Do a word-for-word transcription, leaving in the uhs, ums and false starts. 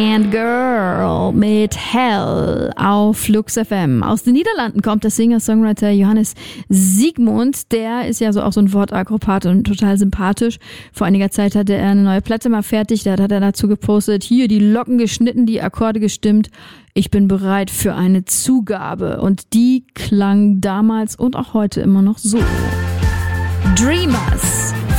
And Girl mit Hell auf Flux F M. Aus den Niederlanden kommt der Singer-Songwriter Johannes Siegmund. Der ist ja so auch so ein Wortakrobat und total sympathisch. Vor einiger Zeit hatte er eine neue Platte mal fertig. Da hat er dazu gepostet, hier die Locken geschnitten, die Akkorde gestimmt. Ich bin bereit für eine Zugabe. Und die klang damals und auch heute immer noch so. Dreamers.